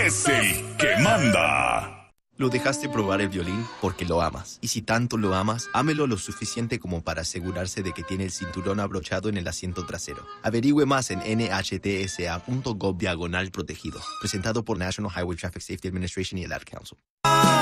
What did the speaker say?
es el que manda. Lo dejaste probar el violín porque lo amas. Y si tanto lo amas, ámelo lo suficiente como para asegurarse de que tiene el cinturón abrochado en el asiento trasero. Averigüe más en nhtsa.gov/protegido. Presentado por National Highway Traffic Safety Administration y el Ad Council.